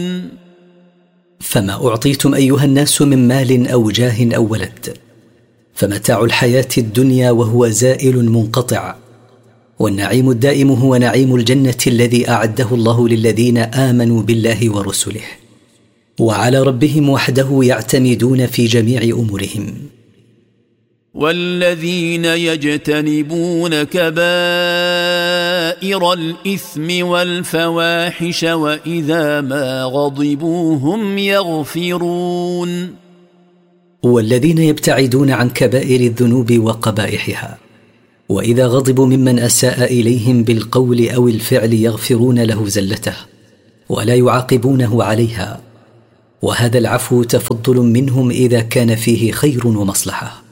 فما أعطيتم أيها الناس من مال أو جاه أو ولد فمتاع الحياة الدنيا وهو زائل منقطع، والنعيم الدائم هو نعيم الجنة الذي أعده الله للذين آمنوا بالله ورسله وعلى ربهم وحده يعتمدون في جميع أمورهم. والذين يجتنبون كبائر الإثم والفواحش وإذا ما غضبوا هم يغفرون. والذين يبتعدون عن كبائر الذنوب وقبائحها، وإذا غضبوا ممن أساء إليهم بالقول أو الفعل يغفرون له زلته ولا يعاقبونه عليها، وهذا العفو تفضل منهم إذا كان فيه خير ومصلحة.